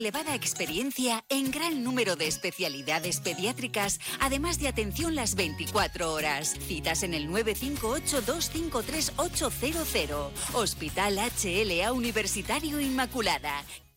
Elevada experiencia en gran número de especialidades pediátricas, además de atención las 24 horas. Citas en el 958-253-800. Hospital HLA Universitario Inmaculada.